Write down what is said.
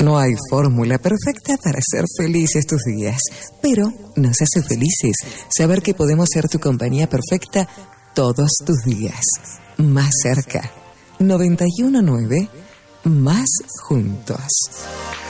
No hay fórmula perfecta para ser felices tus días, pero nos hace felices saber que podemos ser tu compañía perfecta todos tus días. Más cerca. 919, más juntos.